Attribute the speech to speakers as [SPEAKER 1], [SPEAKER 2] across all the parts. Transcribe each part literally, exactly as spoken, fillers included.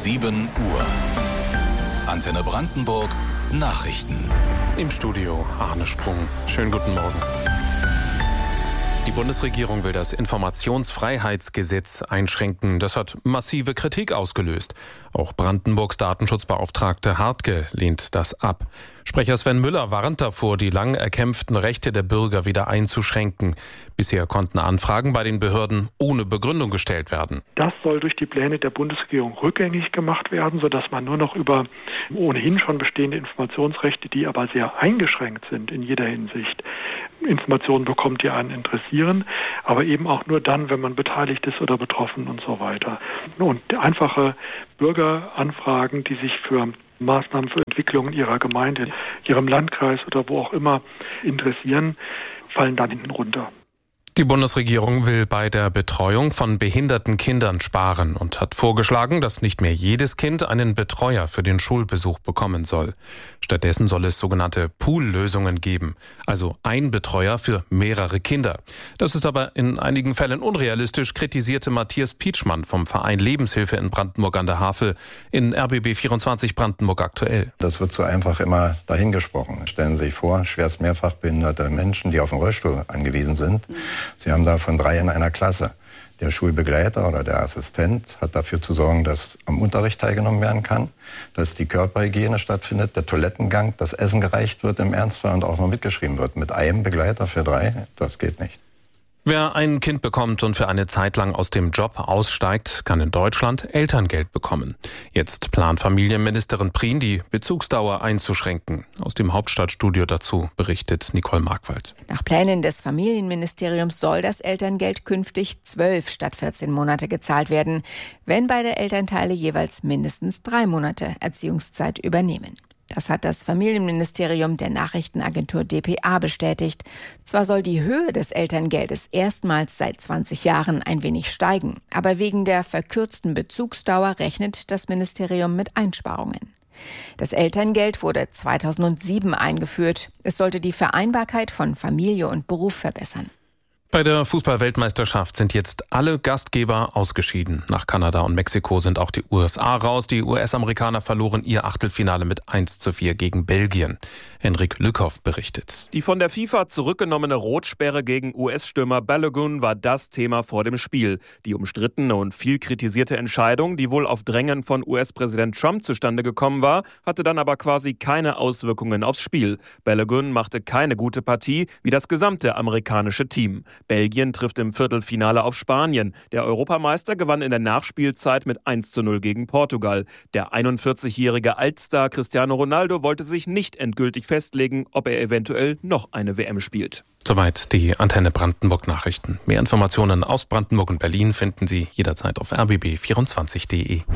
[SPEAKER 1] sieben Uhr. Antenne Brandenburg Nachrichten.
[SPEAKER 2] Im Studio Arne Sprung. Schönen guten Morgen. Die Bundesregierung will das Informationsfreiheitsgesetz einschränken. Das hat massive Kritik ausgelöst. Auch Brandenburgs Datenschutzbeauftragte Hartke lehnt das ab. Sprecher Sven Müller warnt davor, die lang erkämpften Rechte der Bürger wieder einzuschränken. Bisher konnten Anfragen bei den Behörden ohne Begründung gestellt werden.
[SPEAKER 3] Das soll durch die Pläne der Bundesregierung rückgängig gemacht werden, sodass man nur noch über ohnehin schon bestehende Informationsrechte, die aber sehr eingeschränkt sind in jeder Hinsicht, Informationen bekommt, die einen interessieren, aber eben auch nur dann, wenn man beteiligt ist oder betroffen und so weiter. Und einfache Bürgeranfragen, die sich für Maßnahmen für Entwicklungen ihrer Gemeinde, ihrem Landkreis oder wo auch immer interessieren, fallen dann hinten runter.
[SPEAKER 2] Die Bundesregierung will bei der Betreuung von behinderten Kindern sparen und hat vorgeschlagen, dass nicht mehr jedes Kind einen Betreuer für den Schulbesuch bekommen soll. Stattdessen soll es sogenannte Pool-Lösungen geben, also ein Betreuer für mehrere Kinder. Das ist aber in einigen Fällen unrealistisch, kritisierte Matthias Pietschmann vom Verein Lebenshilfe in Brandenburg an der Havel in R B B vierundzwanzig Brandenburg aktuell.
[SPEAKER 4] Das wird so einfach immer dahingesprochen. Stellen Sie sich vor, schwerst mehrfach behinderte Menschen, die auf den Rollstuhl angewiesen sind. Sie haben davon drei in einer Klasse. Der Schulbegleiter oder der Assistent hat dafür zu sorgen, dass am Unterricht teilgenommen werden kann, dass die Körperhygiene stattfindet, der Toilettengang, das Essen gereicht wird im Ernstfall und auch noch mitgeschrieben wird. Mit einem Begleiter für drei, das geht nicht.
[SPEAKER 2] Wer ein Kind bekommt und für eine Zeit lang aus dem Job aussteigt, kann in Deutschland Elterngeld bekommen. Jetzt plant Familienministerin Prien, die Bezugsdauer einzuschränken. Aus dem Hauptstadtstudio dazu berichtet Nicole Markwald.
[SPEAKER 5] Nach Plänen des Familienministeriums soll das Elterngeld künftig zwölf statt vierzehn Monate gezahlt werden, wenn beide Elternteile jeweils mindestens drei Monate Erziehungszeit übernehmen. Das hat das Familienministerium der Nachrichtenagentur D P A bestätigt. Zwar soll die Höhe des Elterngeldes erstmals seit zwanzig Jahren ein wenig steigen, aber wegen der verkürzten Bezugsdauer rechnet das Ministerium mit Einsparungen. Das Elterngeld wurde zweitausendsieben eingeführt. Es sollte die Vereinbarkeit von Familie und Beruf verbessern.
[SPEAKER 2] Bei der Fußball-Weltmeisterschaft sind jetzt alle Gastgeber ausgeschieden. Nach Kanada und Mexiko sind auch die U S A raus. Die U S-Amerikaner verloren ihr Achtelfinale mit eins zu vier gegen Belgien. Henrik Lückhoff berichtet.
[SPEAKER 6] Die von der FIFA zurückgenommene Rotsperre gegen U S-Stürmer Balogun war das Thema vor dem Spiel. Die umstrittene und viel kritisierte Entscheidung, die wohl auf Drängen von U S-Präsident Trump zustande gekommen war, hatte dann aber quasi keine Auswirkungen aufs Spiel. Balogun machte keine gute Partie, wie das gesamte amerikanische Team. Belgien trifft im Viertelfinale auf Spanien. Der Europameister gewann in der Nachspielzeit mit eins zu null gegen Portugal. Der einundvierzigjährige Altstar Cristiano Ronaldo wollte sich nicht endgültig festlegen, ob er eventuell noch eine W M spielt.
[SPEAKER 2] Soweit die Antenne Brandenburg Nachrichten. Mehr Informationen aus Brandenburg und Berlin finden Sie jederzeit auf r b b vierundzwanzig punkt d e.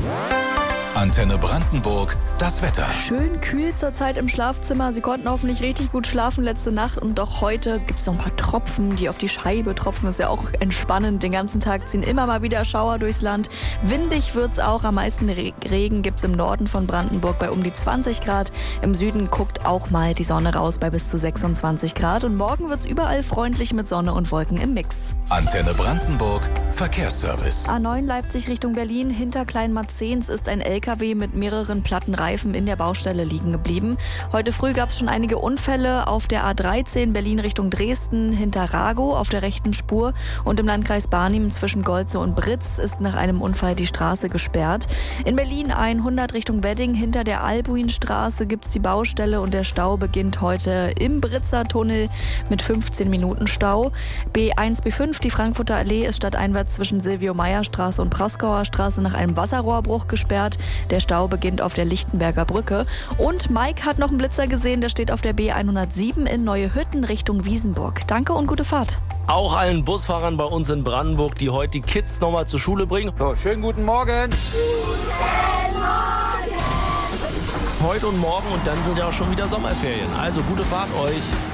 [SPEAKER 1] Antenne Brandenburg, das Wetter.
[SPEAKER 7] Schön kühl zurzeit im Schlafzimmer. Sie konnten hoffentlich richtig gut schlafen letzte Nacht. Und auch heute gibt es noch ein paar Tropfen, die auf die Scheibe tropfen. Das ist ja auch entspannend. Den ganzen Tag ziehen immer mal wieder Schauer durchs Land. Windig wird es auch. Am meisten Regen gibt es im Norden von Brandenburg bei um die zwanzig Grad. Im Süden guckt auch mal die Sonne raus bei bis zu sechsundzwanzig Grad. Und morgen wird es überall freundlich mit Sonne und Wolken im Mix.
[SPEAKER 1] Antenne Brandenburg, Verkehrsservice.
[SPEAKER 7] A neun Leipzig Richtung Berlin. Hinter Kleinmarzens ist ein L K W mit mehreren platten Reifen in der Baustelle liegen geblieben. Heute früh gab es schon einige Unfälle auf der A dreizehn Berlin Richtung Dresden hinter Ragow auf der rechten Spur und im Landkreis Barnim zwischen Golze und Britz ist nach einem Unfall die Straße gesperrt. In Berlin hundert Richtung Wedding hinter der Albuinstraße gibt es die Baustelle und der Stau beginnt heute im Britzer Tunnel mit fünfzehn Minuten Stau. B eins B fünf, die Frankfurter Allee, ist stadteinwärts zwischen Silvio-Meyer-Straße und Praskauer Straße nach einem Wasserrohrbruch gesperrt. Der Stau beginnt auf der Lichtenberger Brücke. Und Mike hat noch einen Blitzer gesehen, der steht auf der B hundertsieben in Neue Hütten Richtung Wiesenburg. Danke und gute Fahrt.
[SPEAKER 8] Auch allen Busfahrern bei uns in Brandenburg, die heute die Kids nochmal zur Schule bringen.
[SPEAKER 9] So, schönen guten Morgen.
[SPEAKER 8] Guten Morgen. Heute und morgen und dann sind ja auch schon wieder Sommerferien. Also gute Fahrt euch.